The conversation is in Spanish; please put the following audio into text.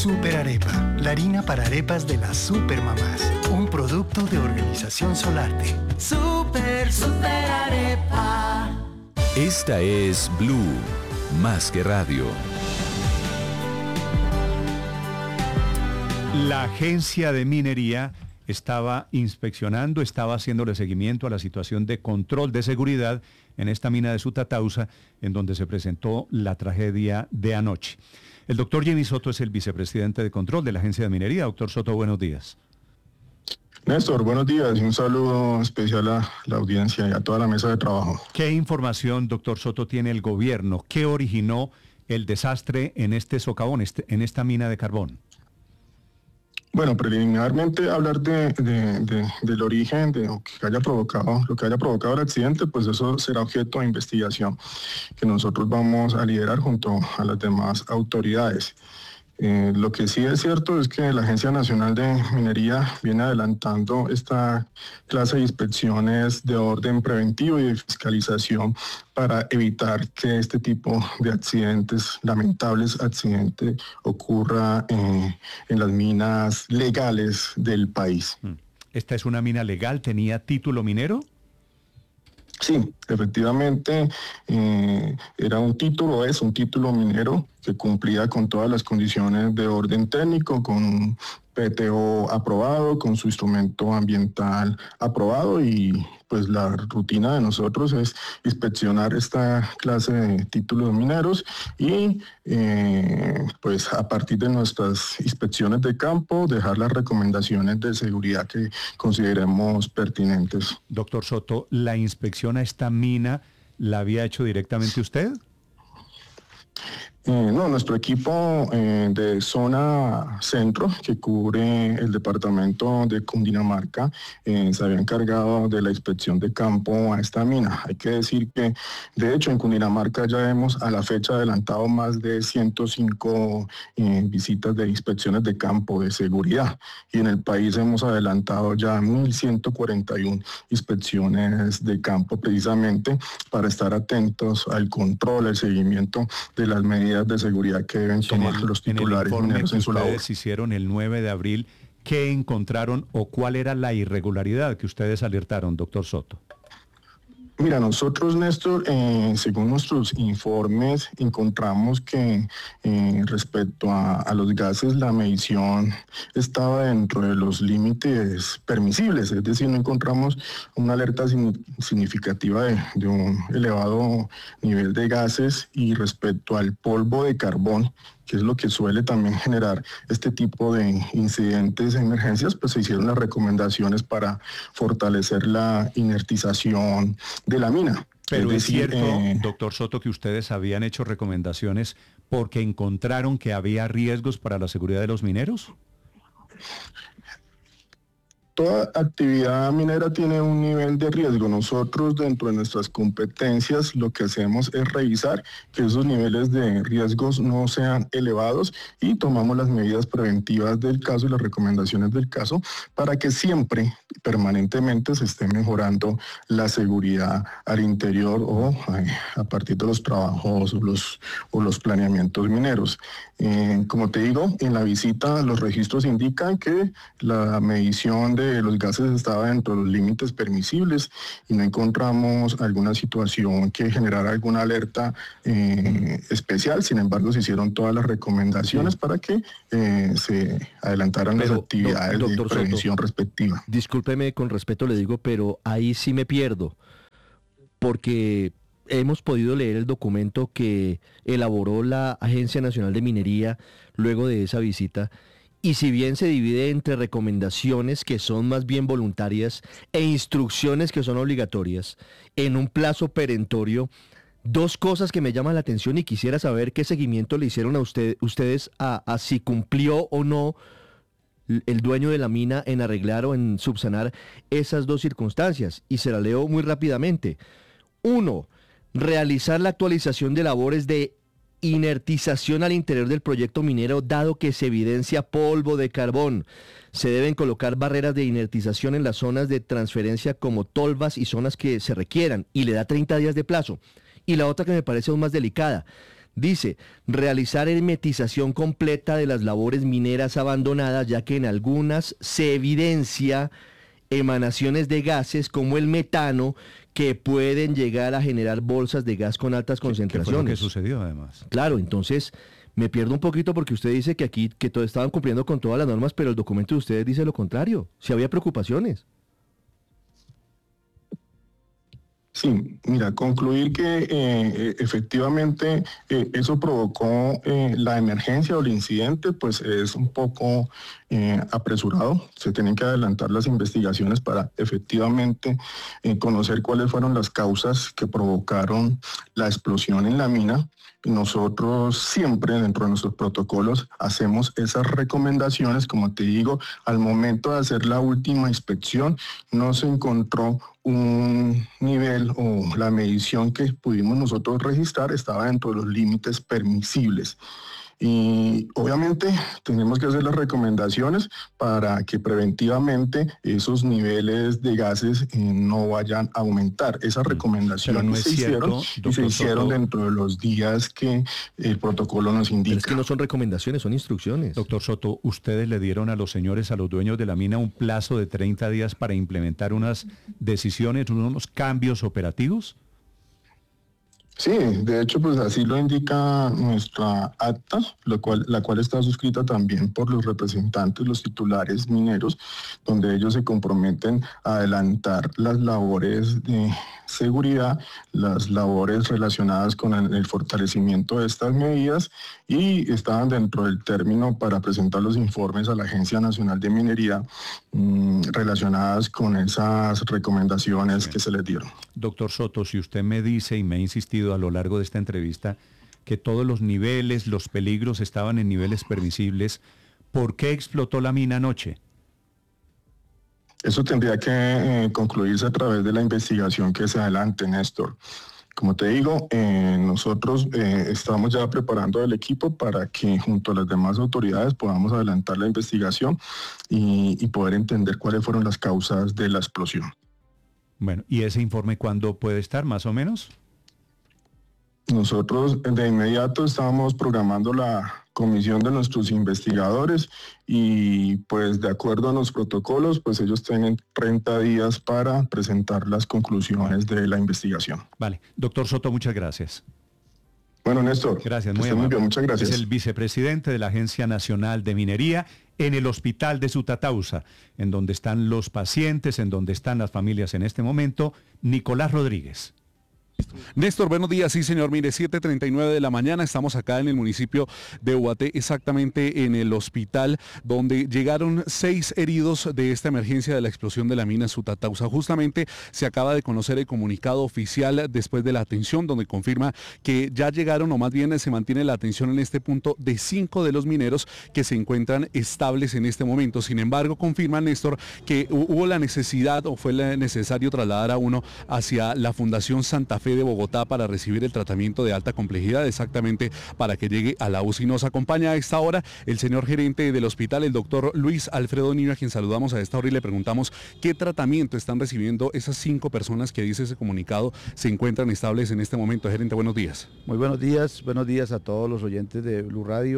Super Arepa, la harina para arepas de las supermamás. Un producto de Organización Solarte. Super Arepa. Esta es Blue, más que radio. La Agencia de Minería estaba inspeccionando, estaba haciéndole seguimiento a la situación de control de seguridad en esta mina de Sutatausa, en donde se presentó la tragedia de anoche. El doctor Jimmy Soto es el vicepresidente de control de la Agencia de Minería. Doctor Soto, buenos días. Néstor, buenos días y un saludo especial a la audiencia y a toda la mesa de trabajo. ¿Qué información, doctor Soto, tiene el gobierno? ¿Qué originó el desastre en este socavón, en esta mina de carbón? Bueno, preliminarmente hablar del origen de lo que haya provocado el accidente, pues eso será objeto de investigación que nosotros vamos a liderar junto a las demás autoridades. Lo que sí es cierto es que la Agencia Nacional de Minería viene adelantando esta clase de inspecciones de orden preventivo y de fiscalización para evitar que este tipo de accidentes, lamentables accidentes, ocurra en las minas legales del país. ¿Esta es una mina legal? ¿Tenía título minero? Sí, efectivamente es un título minero que cumplía con todas las condiciones de orden técnico, con un PTO aprobado, con su instrumento ambiental aprobado, y pues la rutina de nosotros es inspeccionar esta clase de títulos mineros y pues a partir de nuestras inspecciones de campo dejar las recomendaciones de seguridad que consideremos pertinentes. Doctor Soto, ¿la inspección a esta mina la había hecho directamente usted? No, nuestro equipo de zona centro, que cubre el departamento de Cundinamarca, se había encargado de la inspección de campo a esta mina. Hay que decir que, de hecho, en Cundinamarca ya hemos a la fecha adelantado más de 105 visitas de inspecciones de campo de seguridad, y en el país hemos adelantado ya 1.141 inspecciones de campo, precisamente para estar atentos al control, al seguimiento de las medidas de seguridad que deben tomar los titulares mineros en su labor. Ustedes hicieron el 9 de abril, ¿qué encontraron o cuál era la irregularidad que ustedes alertaron, doctor Soto? Mira, nosotros, Néstor, según nuestros informes, encontramos que respecto a los gases, la medición estaba dentro de los límites permisibles, es decir, no encontramos una alerta significativa de un elevado nivel de gases, y respecto al polvo de carbón, que es lo que suele también generar este tipo de incidentes, emergencias, pues se hicieron las recomendaciones para fortalecer la inertización de la mina. Pero es cierto, doctor Soto, que ustedes habían hecho recomendaciones porque encontraron que había riesgos para la seguridad de los mineros. Toda actividad minera tiene un nivel de riesgo. Nosotros, dentro de nuestras competencias, lo que hacemos es revisar que esos niveles de riesgos no sean elevados, y tomamos las medidas preventivas del caso y las recomendaciones del caso para que siempre, permanentemente, se esté mejorando la seguridad al interior o a partir de los trabajos o los planeamientos mineros. Como te digo, en la visita los registros indican que la medición de los gases estaba dentro de los límites permisibles y no encontramos alguna situación que generara alguna alerta especial. Sin embargo, se hicieron todas las recomendaciones para que se adelantaran las actividades de prevención respectiva. Discúlpeme, con respeto le digo, pero ahí sí me pierdo, porque hemos podido leer el documento que elaboró la Agencia Nacional de Minería luego de esa visita, y si bien se divide entre recomendaciones que son más bien voluntarias e instrucciones que son obligatorias, en un plazo perentorio, dos cosas que me llaman la atención y quisiera saber qué seguimiento le hicieron a ustedes a si cumplió o no el dueño de la mina en arreglar o en subsanar esas dos circunstancias, y se la leo muy rápidamente. 1. Realizar la actualización de labores de inertización al interior del proyecto minero, dado que se evidencia polvo de carbón. Se deben colocar barreras de inertización en las zonas de transferencia como tolvas y zonas que se requieran, y le da 30 días de plazo. Y la otra, que me parece aún más delicada: Dice, realizar hermetización completa de las labores mineras abandonadas, ya que en algunas se evidencia emanaciones de gases como el metano que pueden llegar a generar bolsas de gas con altas concentraciones. ¿Qué fue lo que sucedió además? Claro, entonces me pierdo un poquito porque usted dice que aquí que todo estaban cumpliendo con todas las normas, pero el documento de ustedes dice lo contrario, si había preocupaciones. Sí, mira, concluir que efectivamente eso provocó la emergencia o el incidente, pues es un poco apresurado. Se tienen que adelantar las investigaciones para efectivamente conocer cuáles fueron las causas que provocaron la explosión en la mina. Nosotros siempre dentro de nuestros protocolos hacemos esas recomendaciones. Como te digo, al momento de hacer la última inspección no se encontró un nivel o la medición que pudimos nosotros registrar estaba dentro de los límites permisibles. Y obviamente tenemos que hacer las recomendaciones para que preventivamente esos niveles de gases no vayan a aumentar. Esas recomendaciones no es cierto, se hicieron dentro de los días que el protocolo nos indica. Pero es que no son recomendaciones, son instrucciones. Doctor Soto, ¿ustedes le dieron a los señores, a los dueños de la mina, un plazo de 30 días para implementar unas decisiones, unos cambios operativos? Sí, de hecho, pues así lo indica nuestra acta, la cual está suscrita también por los representantes, los titulares mineros, donde ellos se comprometen a adelantar las labores de seguridad, las labores relacionadas con el fortalecimiento de estas medidas y estaban dentro del término para presentar los informes a la Agencia Nacional de Minería relacionadas con esas recomendaciones que se les dieron. Doctor Soto, si usted me dice y me ha insistido a lo largo de esta entrevista que todos los niveles, los peligros estaban en niveles permisibles, ¿por qué explotó la mina anoche? Eso tendría que concluirse a través de la investigación que se adelante, Néstor. Como te digo, nosotros estamos ya preparando el equipo para que junto a las demás autoridades podamos adelantar la investigación y poder entender cuáles fueron las causas de la explosión. Bueno, ¿y ese informe cuándo puede estar, más o menos? Nosotros de inmediato estábamos programando la comisión de nuestros investigadores y pues de acuerdo a los protocolos, pues ellos tienen 30 días para presentar las conclusiones de la investigación. Vale, doctor Soto, muchas gracias. Bueno, Néstor, gracias, muy amable. Muy bien, muchas gracias. Es el vicepresidente de la Agencia Nacional de Minería en el hospital de Sutatausa, en donde están los pacientes, en donde están las familias en este momento, Nicolás Rodríguez. Néstor, buenos días. Sí, señor. Mire, 7:39 de la mañana. Estamos acá en el municipio de Ubaté, exactamente en el hospital donde llegaron 6 heridos de esta emergencia de la explosión de la mina en Sutatausa. Justamente se acaba de conocer el comunicado oficial después de la atención, donde confirma que ya llegaron, o más bien se mantiene la atención en este punto de 5 de los mineros que se encuentran estables en este momento. Sin embargo, confirma, Néstor, que hubo la necesidad o fue necesario trasladar a uno hacia la Fundación Santa Fe de Bogotá para recibir el tratamiento de alta complejidad, exactamente para que llegue a la UCI. Nos acompaña a esta hora el señor gerente del hospital, el doctor Luis Alfredo Niño, a quien saludamos a esta hora y le preguntamos qué tratamiento están recibiendo esas 5 personas que, dice ese comunicado, se encuentran estables en este momento. Gerente, buenos días. Muy buenos días a todos los oyentes de Blue Radio.